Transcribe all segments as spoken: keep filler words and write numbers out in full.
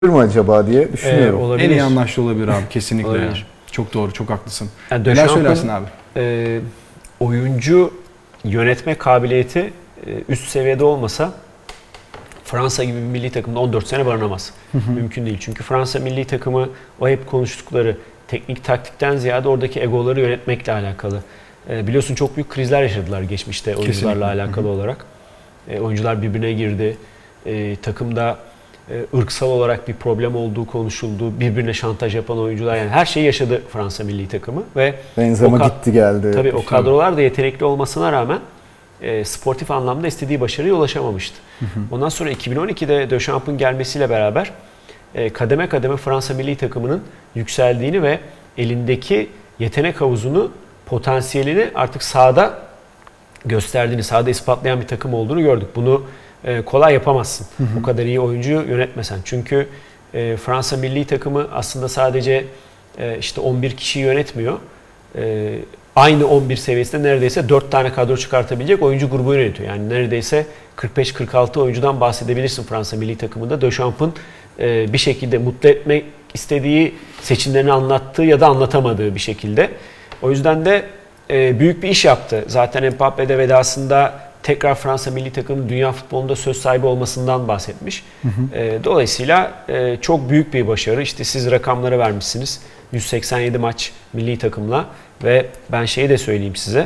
mu acaba diye düşünüyorum. Ee, olabilir. En iyi anlaştığı olabilir abi kesinlikle. Olabilir. Yani. Çok doğru, çok haklısın. Yani Neler söylersin abi? E, oyuncu yönetme kabiliyeti e, üst seviyede olmasa Fransa gibi bir milli takımda on dört sene barınamaz. Hı hı. Mümkün değil. Çünkü Fransa milli takımı o hep konuştukları teknik taktikten ziyade oradaki egoları yönetmekle alakalı. E, biliyorsun çok büyük krizler yaşadılar geçmişte oyuncularla Kesinlikle. alakalı hı hı. olarak. E, oyuncular birbirine girdi. E, takımda e, ırksal olarak bir problem olduğu konuşuldu. Birbirine şantaj yapan oyuncular, yani her şeyi yaşadı Fransa milli takımı ve Benzema gitti geldi. Tabii o kadrolar da yetenekli olmasına rağmen e, sportif anlamda istediği başarıya ulaşamamıştı. Hı hı. Ondan sonra iki bin on ikide Deschamps'ın gelmesiyle beraber e, kademe kademe Fransa milli takımının yükseldiğini ve elindeki yetenek havuzunu, potansiyelini artık sahada gösterdiğini, sahada ispatlayan bir takım olduğunu gördük. Bunu e, kolay yapamazsın. Hı hı. O kadar iyi oyuncuyu yönetmesen. Çünkü e, Fransa milli takımı aslında sadece e, işte on bir kişiyi yönetmiyor. E, aynı on bir seviyesinde neredeyse dört tane kadro çıkartabilecek oyuncu grubu yönetiyor. Yani neredeyse kırk beş kırk altı oyuncudan bahsedebilirsin Fransa milli takımında. Deschamps'ın e, bir şekilde mutlu etmek istediği, seçimlerini anlattığı ya da anlatamadığı bir şekilde. O yüzden de e, büyük bir iş yaptı. Zaten Mbappé de vedasında tekrar Fransa milli takımının dünya futbolunda söz sahibi olmasından bahsetmiş. Hı hı. E, dolayısıyla e, çok büyük bir başarı. İşte siz rakamları vermişsiniz. yüz seksen yedi maç milli takımla ve ben şeyi de söyleyeyim size.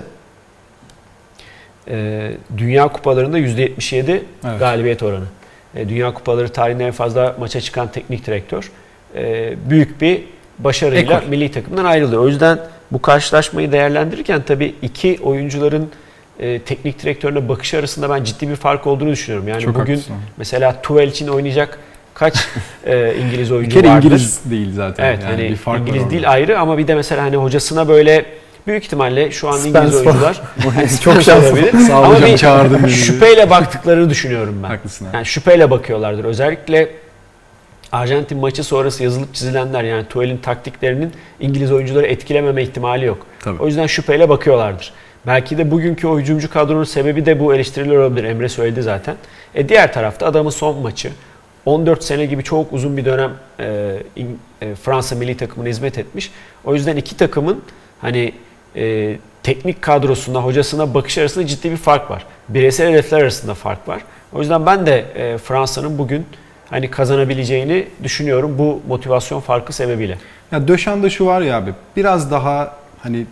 E, Dünya kupalarında yüzde yetmiş yedi evet. galibiyet oranı. E, Dünya kupaları tarihinde en fazla maça çıkan teknik direktör. E, büyük bir başarıyla Ekol. milli takımdan ayrılıyor. O yüzden bu karşılaşmayı değerlendirirken tabii iki oyuncuların e, teknik direktörüne bakış arasında ben ciddi bir fark olduğunu düşünüyorum. Yani Çok bugün haklısın. mesela Tuchel için oynayacak kaç e, İngiliz oyuncu bir kere vardır? İngiliz değil zaten. Evet, yani hani bir fark İngiliz var değil ayrı ama bir de mesela hani hocasına böyle büyük ihtimalle şu an Spence İngiliz oyuncular çok şanslı. Sağ ama hocam bir çağırdım beni. şüpheyle baktıklarını düşünüyorum ben. Haklısın abi. Yani şüpheyle bakıyorlardır. Özellikle Arjantin maçı sonrası yazılıp çizilenler, yani Tuchel'in taktiklerinin İngiliz oyuncuları etkilememe ihtimali yok. Tabii. O yüzden şüpheyle bakıyorlardır. Belki de bugünkü o hücumcu kadronun sebebi de bu eleştiriler olabilir. Emre söyledi zaten. E diğer tarafta adamın son maçı. on dört sene gibi çok uzun bir dönem e, e, Fransa milli takımına hizmet etmiş. O yüzden iki takımın hani e, teknik kadrosunda, hocasına bakış arasında ciddi bir fark var. Bireysel hedefler arasında fark var. O yüzden ben de e, Fransa'nın bugün hani kazanabileceğini düşünüyorum bu motivasyon farkı sebebiyle. Ya Döşan'da şu var ya abi, biraz daha hani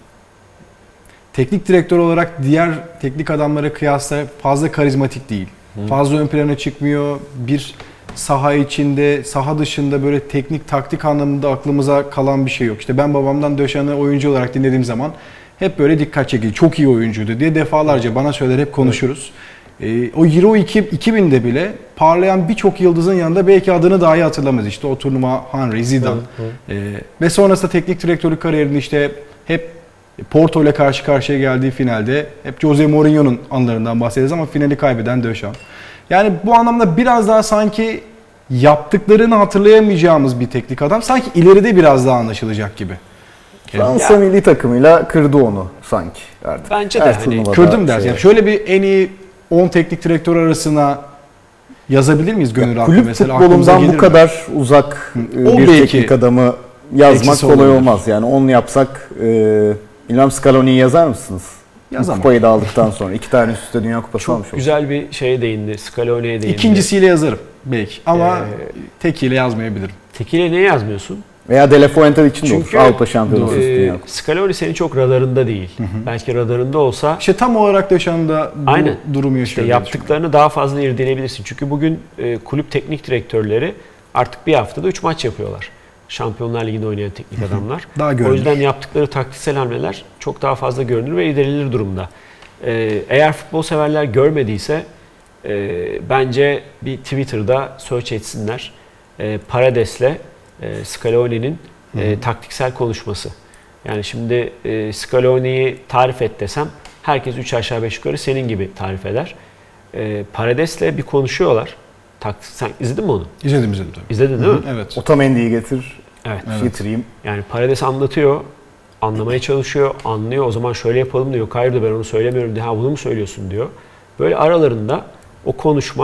teknik direktör olarak diğer teknik adamlara kıyasla fazla karizmatik değil. Hı. Fazla ön plana çıkmıyor. Bir saha içinde, saha dışında böyle teknik taktik anlamında aklımıza kalan bir şey yok. İşte ben babamdan Döşan'ı oyuncu olarak dinlediğim zaman hep böyle dikkat çekici, çok iyi oyuncuydu diye defalarca bana söyler, hep konuşuruz. Evet. E, o Euro iki binde bile parlayan birçok yıldızın yanında belki adını dahi hatırlamaz. İşte o turnuva Henry, Zidane. Hı hı. E, ve sonrasında teknik direktörlük kariyerinde işte hep Porto ile karşı karşıya geldiği finalde hep Jose Mourinho'nun anlarından bahsederiz ama finali kaybeden Deschamps. Yani bu anlamda biraz daha sanki yaptıklarını hatırlayamayacağımız bir teknik adam. Sanki ileride biraz daha anlaşılacak gibi. Fransa milli takımıyla kırdı onu sanki artık. Bence de hani kırdım dersin. Şey. Yani şöyle bir en iyi on teknik direktör arasına yazabilir miyiz gönül rahatlığı mesela? Kulüp futbolundan bu kadar uzak Hı. bir belki teknik adamı yazmak kolay olabilir. Olmaz. Yani onu yapsak e, bilmem Scaloni'yi yazar mısınız? Yazamam. Kupayı da aldıktan sonra iki tane üst üste Dünya Kupası çok almış oldu. Çok güzel bir şeye değindi. Scaloni'ye değindi. İkincisiyle yazarım belki ama ee, tekiyle yazmayabilirim. Tekiyle niye yazmıyorsun? Veya De La Fuente için de olur. Avrupa Şampiyonası e, Dünya Kupası. Scaloni senin çok radarında değil. Hı hı. Belki radarında olsa... İşte tam olarak Döşan'da bu Aynen. durumu yaşıyor. İşte yaptıklarını daha fazla irdeleyebilirsin. Çünkü bugün e, kulüp teknik direktörleri artık bir haftada üç maç yapıyorlar. Şampiyonlar Ligi'nde oynayan teknik hı hı. adamlar. Daha görünür. O yüzden yaptıkları taktiksel hamleler çok daha fazla görünür ve irdelenebilir durumda. E, eğer futbol severler görmediyse e, bence bir Twitter'da search etsinler. E, Parades'le e, Scaloni'nin e, taktiksel konuşması. Yani şimdi e, Scaloni'yi tarif et desem herkes üç aşağı beş yukarı senin gibi tarif eder. E, Parades'le bir konuşuyorlar. Taktik, sen izledin mi onu? İzledim izledim tabii. İzledin değil Hı-hı. mi? Evet. Otamendi'yi getir. Evet. Getireyim. Yani Parades anlatıyor, anlamaya çalışıyor, anlıyor. O zaman şöyle yapalım diyor. Hayır da ben onu söylemiyorum diyor. Ha bunu mu söylüyorsun diyor. Böyle aralarında o konuşma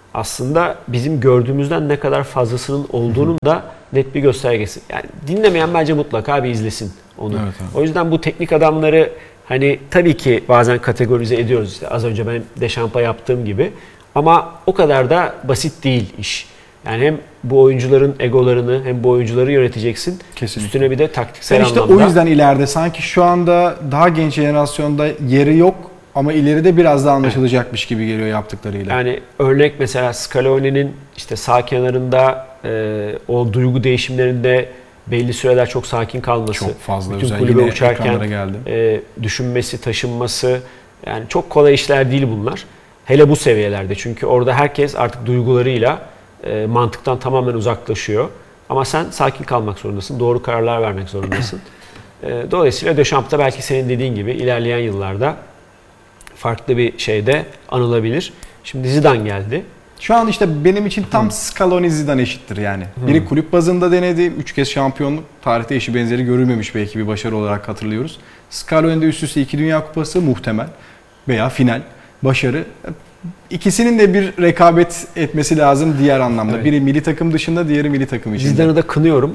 aslında bizim gördüğümüzden ne kadar fazlasının olduğunun da net bir göstergesi. Yani dinlemeyen bence mutlaka bir izlesin onu. Evet, evet. O yüzden bu teknik adamları hani tabii ki bazen kategorize ediyoruz. İşte az önce ben Dechamps'a yaptığım gibi. Ama o kadar da basit değil iş. Yani hem bu oyuncuların egolarını hem bu oyuncuları yöneteceksin. Kesinlikle. Üstüne bir de taktiksel Ben işte anlamda. o yüzden ileride sanki şu anda daha genç jenerasyonda yeri yok ama ileride biraz daha anlaşılacakmış gibi geliyor yaptıklarıyla. Yani örnek mesela Scaloni'nin işte sağ kenarında e, o duygu değişimlerinde belli süreler çok sakin kalması. Çok fazla bütün özel. kulübe Yine uçarken ekranlara geldi. e, düşünmesi, taşınması, yani çok kolay işler değil bunlar. Hele bu seviyelerde, çünkü orada herkes artık duygularıyla e, mantıktan tamamen uzaklaşıyor. Ama sen sakin kalmak zorundasın, doğru kararlar vermek zorundasın. e, dolayısıyla Deschamps da belki senin dediğin gibi ilerleyen yıllarda farklı bir şeyde anılabilir. Şimdi Zidane geldi. Şu an işte benim için tam Scaloni Zidane eşittir yani. Biri kulüp bazında denedi. Üç kez şampiyonluk. Tarihte eşi benzeri görülmemiş belki bir başarı olarak hatırlıyoruz. Scaloni'de üst üste iki Dünya Kupası muhtemel. Veya final. Başarı. İkisinin de bir rekabet etmesi lazım diğer anlamda. Evet. Biri milli takım dışında, diğeri milli takım içinde. Zidane'ı da kınıyorum.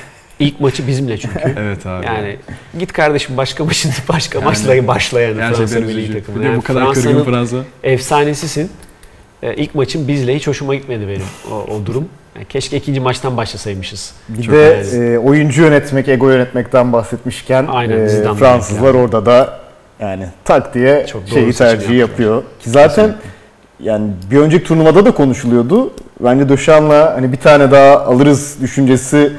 İlk maçı bizimle çünkü. Evet abi. Yani git kardeşim başka maçın başka Yani, maçla başlayan gerçekten Fransa milli üzücü. takımı. Bir de Yani bu kadar kırgın Fransa'nın Fransa. efsanesisin. Ee, ilk maçın bizle hiç hoşuma gitmedi benim o, o durum. Yani keşke ikinci maçtan başlasaymışız. Bir Çok de yani. e, oyuncu yönetmek, ego yönetmekten bahsetmişken Aynen, e, Zidane'dan Fransızlar yani. orada da yani tak diye Çok doğru şeyi seçim tercihi yaptılar. yapıyor. Ki zaten yani bir önceki turnuvada da konuşuluyordu. Bence Dechamps'la hani bir tane daha alırız düşüncesi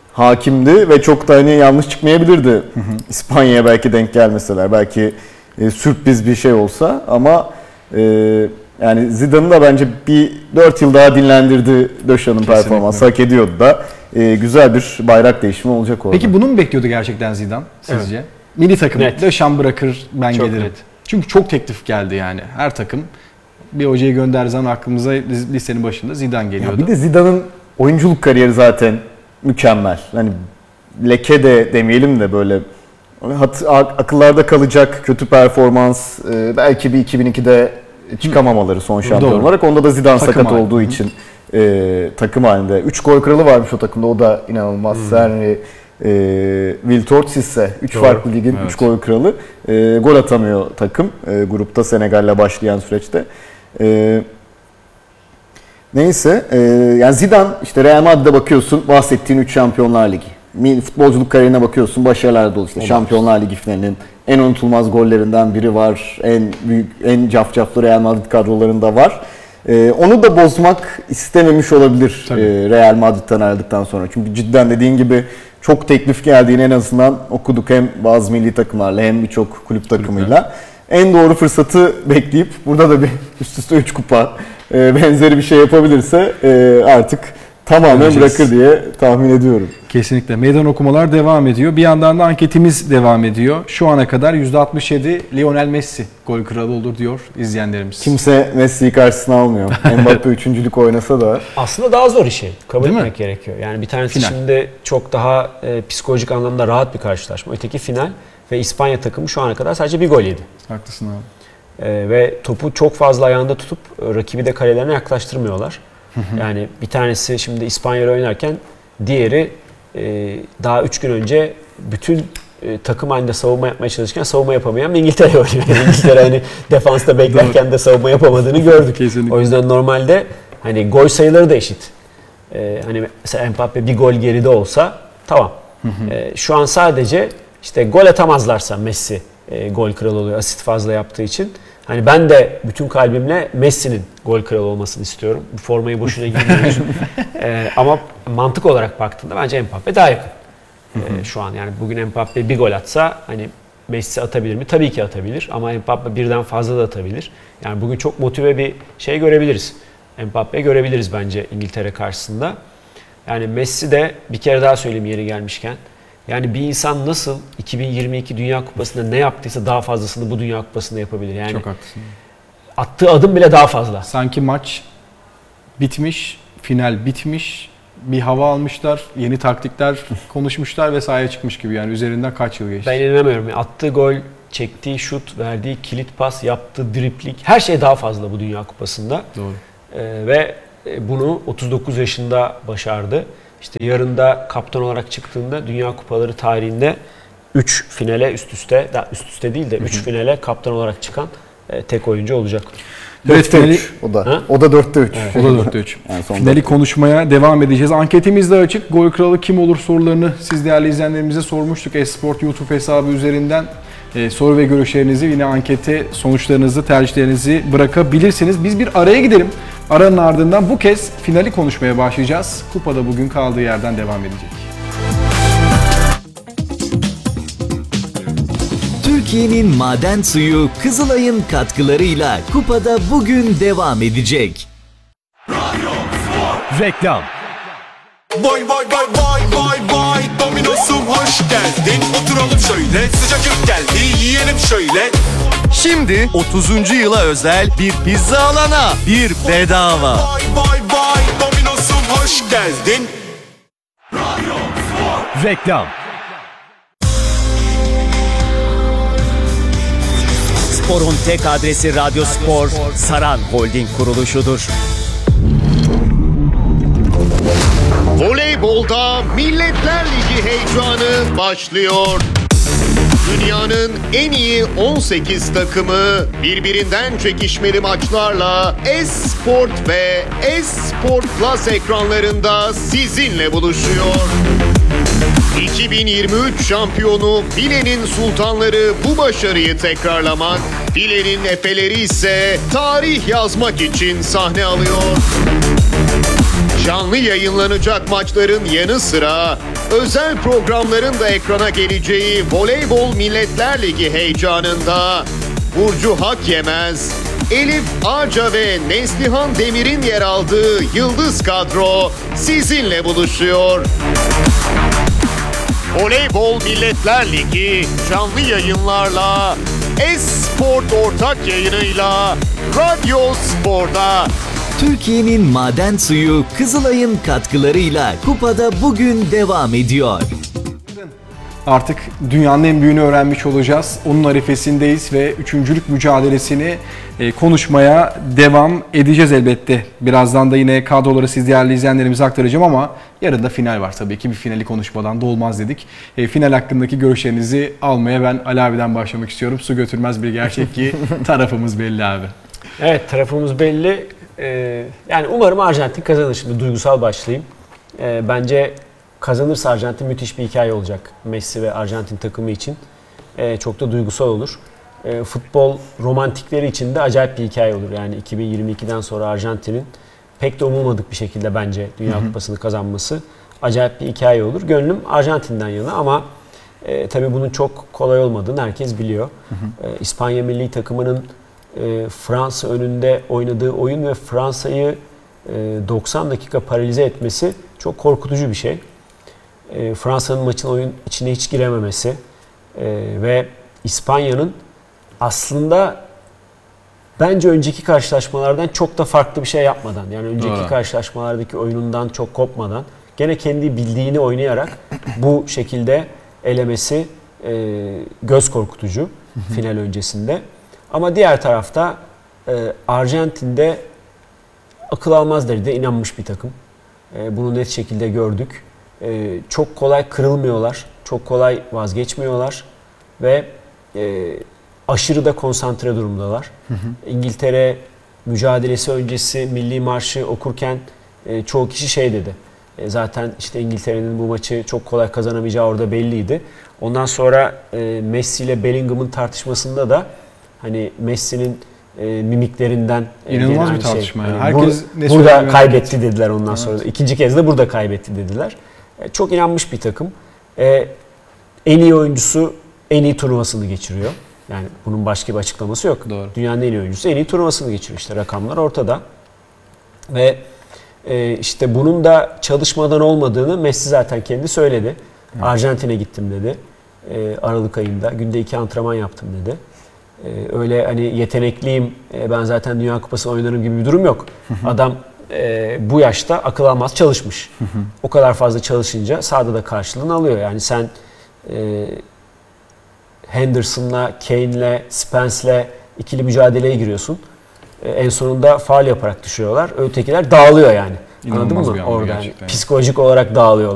hakimdi ve çok da hani yanlış çıkmayabilirdi. Hı hı. İspanya'ya belki denk gelmeseler, belki e, sürpriz bir şey olsa ama e, yani Zidane'ı da bence bir dört yıl daha dinlendirdi Dechamps'ın performansı. Hak ediyordu da. E, güzel bir bayrak değişimi olacak orada. Peki bunu mu bekliyordu gerçekten Zidane sizce? Evet. Milli takım Net. Deschamps bırakır ben Çok gelirim. net. Çünkü çok teklif geldi yani. Her takım bir hocayı gönderdiği zaman aklımıza listenin başında Zidane geliyordu. Ya bir de Zidane'ın oyunculuk kariyeri zaten mükemmel. Hani leke de demeyelim de böyle hat, akıllarda kalacak kötü performans, e, belki bir iki bin ikide çıkamamaları son şampiyon Doğru. olarak. Onda da Zidane Takım sakat halinde. olduğu için e, takım halinde. üç gol kralı varmış o takımda. O da inanılmaz. Hmm. Yani e, Wiltord ise üç farklı ligin üç evet. gol kralı. E, gol atamıyor takım e, grupta Senegal'le başlayan süreçte. E, Neyse, e, yani Zidane işte Real Madrid'e bakıyorsun, bahsettiğin üç Şampiyonlar Ligi. Futbolculuk kariyerine bakıyorsun, başarılar dolu işte. Şampiyonlar Ligi finalinin en unutulmaz gollerinden biri var. En büyük, en cafcaflı Real Madrid kadrolarında var. E, onu da bozmak istememiş olabilir e, Real Madrid'den ayrıldıktan sonra. Çünkü cidden dediğin gibi çok teklif geldiğini en azından okuduk hem bazı milli takımlarla hem birçok kulüp takımıyla. En doğru fırsatı bekleyip burada da bir üst üste üç kupa e, benzeri bir şey yapabilirse e, artık tamamen Göreceğiz. bırakır diye tahmin ediyorum. Kesinlikle. Meydan okumalar devam ediyor. Bir yandan da anketimiz devam ediyor. Şu ana kadar yüzde altmış yedi Lionel Messi gol kralı olur diyor izleyenlerimiz. Kimse Messi'yi karşısına almıyor. Mbappe üçüncülük oynasa da. Aslında daha zor işi. Kabul Değil etmek mi? gerekiyor. Yani bir tanesi Final. şimdi çok daha e, psikolojik anlamda rahat bir karşılaşma. Öteki final ve İspanya takımı şu ana kadar sadece bir gol yedi. Haklısın abi. E, ve topu çok fazla ayağında tutup e, rakibi de kalelerine yaklaştırmıyorlar. Yani bir tanesi şimdi İspanya'yla oynarken diğeri e, daha üç gün önce bütün e, takım halinde savunma yapmaya çalışırken savunma yapamayan bir İngiltere oynuyor. Yani İngiltere hani defansta beklerken de savunma yapamadığını gördük. Kesinlikle. O yüzden normalde hani gol sayıları da eşit. E, hani mesela Mbappe bir gol geride olsa tamam. E, şu an sadece işte gol atamazlarsa Messi e, gol kralı oluyor asist fazla yaptığı için. Hani ben de bütün kalbimle Messi'nin gol kralı olmasını istiyorum. Bu formayı boşuna giymiyoruz. ee, ama mantık olarak baktığında bence Mbappe daha yakın. Ee, şu an yani bugün Mbappe bir gol atsa hani Messi atabilir mi? Tabii ki atabilir ama Mbappe birden fazla da atabilir. Yani bugün çok motive bir şey görebiliriz. Mbappe görebiliriz bence İngiltere karşısında. Yani Messi de bir kere daha söyleyeyim yeri gelmişken. Yani bir insan nasıl iki bin yirmi iki Dünya Kupası'nda ne yaptıysa daha fazlasını bu Dünya Kupası'nda yapabilir. Yani Çok haklısın. attığı adım bile daha fazla. Sanki maç bitmiş, final bitmiş, bir hava almışlar, yeni taktikler konuşmuşlar ve sahaya çıkmış gibi yani üzerinden kaç yıl geçti. Ben inanamıyorum. Yani attığı gol, çektiği şut, verdiği kilit pas, yaptığı dripling her şey daha fazla bu Dünya Kupası'nda. Doğru. E, ve bunu otuz dokuz yaşında başardı. İşte yarın da kaptan olarak çıktığında Dünya Kupaları tarihinde üç finale üst üste, daha üst üste değil de üç finale kaptan olarak çıkan e, tek oyuncu olacak. Evet, finali, o da. Ha? O da dörtte üç. o da dörtte üç. Yani son Finali dörtte. konuşmaya devam edeceğiz. Anketimiz de açık. Gol kralı kim olur sorularını siz değerli izleyenlerimize sormuştuk. Esport YouTube hesabı üzerinden. Ee, soru ve görüşlerinizi, yine ankete sonuçlarınızı, tercihlerinizi bırakabilirsiniz. Biz bir araya gidelim. Aranın ardından bu kez finali konuşmaya başlayacağız. Kupada bugün kaldığı yerden devam edecek. Türkiye'nin maden suyu Kızılay'ın katkılarıyla Kupada bugün devam edecek. Reklam. Vay vay vay vay vay vay Domino'sum hoş geldin. Oturalım şöyle, sıcacık geldi, yiyelim şöyle. Şimdi otuzuncu yıla özel bir pizza alana bir bedava. Vay vay vay Domino'sum hoş geldin. Reklam. Spor'un tek adresi Radyo Spor, Saran Holding kuruluşudur. Voleybolda Milletler Ligi heyecanı başlıyor. Dünyanın en iyi on sekiz takımı birbirinden çekişmeli maçlarla S-Sport ve S-Sport Plus ekranlarında sizinle buluşuyor. iki bin yirmi üç şampiyonu Filenin Sultanları bu başarıyı tekrarlamak, Filenin Efeleri ise tarih yazmak için sahne alıyor. Canlı yayınlanacak maçların yanı sıra özel programların da ekrana geleceği Voleybol Milletler Ligi heyecanında Burcu Hakyemez, Elif Ağca ve Neslihan Demir'in yer aldığı Yıldız kadro sizinle buluşuyor. Voleybol Milletler Ligi canlı yayınlarla S-Sport ortak yayınıyla Radyo Spor'da. Türkiye'nin maden suyu Kızılay'ın katkılarıyla Kupada bugün devam ediyor. Artık dünyanın en büyüğünü öğrenmiş olacağız. Onun arifesindeyiz ve üçüncülük mücadelesini e, konuşmaya devam edeceğiz elbette. Birazdan da yine kadroları siz değerli izleyenlerimize aktaracağım ama yarın da final var tabii ki. Bir finali konuşmadan da olmaz dedik. E, final hakkındaki görüşlerinizi almaya ben Ali abiden başlamak istiyorum. Su götürmez bir gerçek ki tarafımız belli abi. Evet, tarafımız belli. Ee, yani umarım Arjantin kazanır. Şimdi duygusal başlayayım. Ee, bence kazanırsa Arjantin müthiş bir hikaye olacak Messi ve Arjantin takımı için. Ee, çok da duygusal olur. Ee, futbol romantikleri için de acayip bir hikaye olur. Yani iki bin yirmi ikiden sonra Arjantin'in pek de umulmadık bir şekilde bence Dünya Kupası'nı kazanması acayip bir hikaye olur. Gönlüm Arjantin'den yana ama e, tabii bunun çok kolay olmadığını herkes biliyor. E, İspanya milli takımının e, Fransa önünde oynadığı oyun ve Fransa'yı e, doksan dakika paralize etmesi çok korkutucu bir şey. E, Fransa'nın maçın oyun içine hiç girememesi e, ve İspanya'nın aslında bence önceki karşılaşmalardan çok da farklı bir şey yapmadan, yani önceki Doğru. karşılaşmalardaki oyunundan çok kopmadan, gene kendi bildiğini oynayarak bu şekilde elemesi e, göz korkutucu final öncesinde. Ama diğer tarafta e, Arjantin'de akıl almaz derecede inanmış bir takım. E, bunu net şekilde gördük. E, çok kolay kırılmıyorlar, çok kolay vazgeçmiyorlar ve e, aşırı da konsantre durumdalar. Hı hı. İngiltere mücadelesi öncesi milli marşı okurken e, çoğu kişi şey dedi. E, zaten işte İngiltere'nin bu maçı çok kolay kazanamayacağı orada belliydi. Ondan sonra e, Messi ile Bellingham'ın tartışmasında da hani Messi'nin e, mimiklerinden e, İnanılmaz bir aynı tartışma şey. ya. Yani Herkes bu, ne burada söylediğini kaybetti merak dediler ondan Evet. sonra. İkinci kez de burada kaybetti dediler. E, çok inanmış bir takım. E, en iyi oyuncusu en iyi turnuvasını geçiriyor. Yani bunun başka bir açıklaması yok. Doğru. Dünyanın en iyi oyuncusu en iyi turnuvasını geçiriyor. İşte rakamlar ortada. Ve e, işte bunun da çalışmadan olmadığını Messi zaten kendi söyledi. Hı. Arjantin'e gittim dedi. E, Aralık ayında. Günde iki antrenman yaptım dedi. E, öyle hani yetenekliyim, e, ben zaten Dünya Kupası oynarım gibi bir durum yok. Hı hı. Adam e, bu yaşta akıl almaz çalışmış. Hı hı. O kadar fazla çalışınca sahada da karşılığını alıyor. Yani sen e, Henderson'la, Kane'le, Spence'le ikili mücadeleye giriyorsun. e, en sonunda faul yaparak düşüyorlar. Ötekiler dağılıyor yani. İnanılmaz Anladın bir mı? andı Orada yani gerçekten. psikolojik olarak dağılıyorlar.